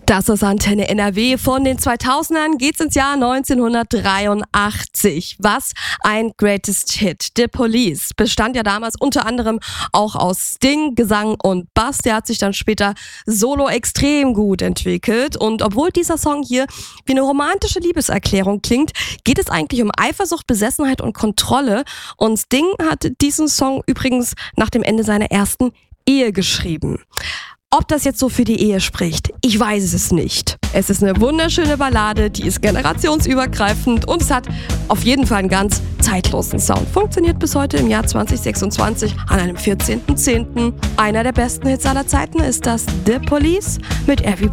Das ist Antenne NRW. Von den 2000ern geht's ins Jahr 1983. Was ein Greatest Hit. The Police bestand ja damals unter anderem auch aus Sting, Gesang und Bass. Der hat sich dann später solo extrem gut entwickelt. Und obwohl dieser Song hier wie eine romantische Liebeserklärung klingt, geht es eigentlich um Eifersucht, Besessenheit und Kontrolle. Und Sting hat diesen Song übrigens nach dem Ende seiner ersten Ehe geschrieben. Ob das jetzt so für die Ehe spricht, ich weiß es nicht. Es ist eine wunderschöne Ballade, die ist generationsübergreifend und es hat auf jeden Fall einen ganz zeitlosen Sound. Funktioniert bis heute im Jahr 2026 an einem 14.10. Einer der besten Hits aller Zeiten ist das The Police mit Everybody.